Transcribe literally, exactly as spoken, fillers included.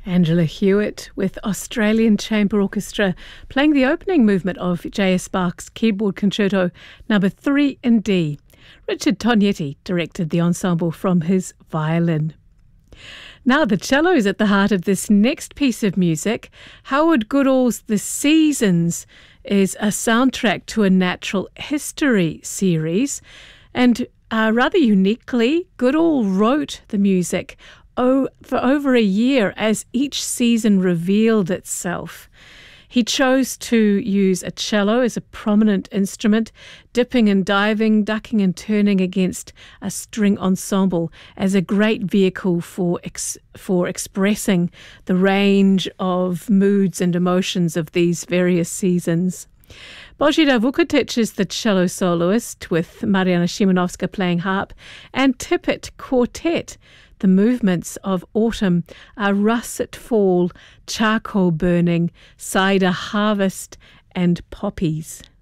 Angela Hewitt with Australian Chamber Orchestra playing the opening movement of J S Bach's Keyboard Concerto number three in D. Richard Tognetti directed the ensemble from his violin. Now the cello is at the heart of this next piece of music. Howard Goodall's The Seasons is a soundtrack to a natural history series, and uh, rather uniquely, Goodall wrote the music Oh, for over a year as each season revealed itself. He chose to use a cello as a prominent instrument, dipping and diving, ducking and turning against a string ensemble as a great vehicle for ex- for expressing the range of moods and emotions of these various seasons. Božidar Vukotic is the cello soloist, with Mariana Szymanowska playing harp, and Tippett Quartet. The movements of autumn are russet fall, charcoal burning, cider harvest, and poppies.